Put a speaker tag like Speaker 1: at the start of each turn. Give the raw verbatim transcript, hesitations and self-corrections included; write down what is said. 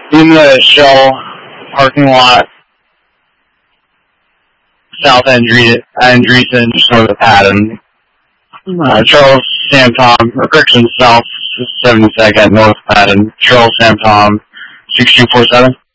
Speaker 1: In the Shell parking lot, south Andre- Andreessen, just north of Patton. Uh, Charles Sam Tom, or correction, south seventy-second, north of Patton. Charles Sam Tom, six two four seven.